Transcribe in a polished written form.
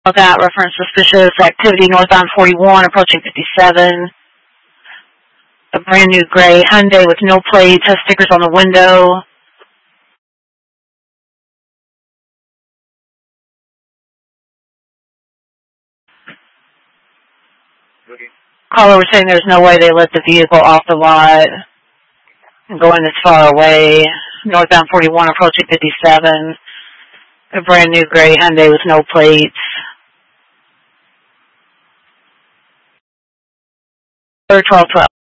Look out, reference suspicious activity northbound 41, approaching 57. A brand new gray Hyundai with no plates, has stickers on the window. Caller was saying there's no way they let the vehicle off the lot and going this far away. Northbound 41, approaching 57. A brand new gray Hyundai with no plates. 1212.